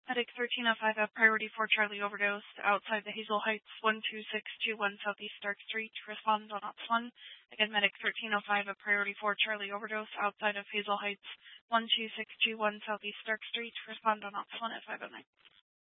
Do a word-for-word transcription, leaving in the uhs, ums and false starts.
Medic thirteen oh five, a priority for Charlie overdose outside the Hazel Heights one two six two one Southeast Stark Street. Respond on ops one. Again, Medic thirteen oh five, a priority for Charlie overdose outside of Hazel Heights one two six two one Southeast Stark Street. Respond on ops one at five oh nine.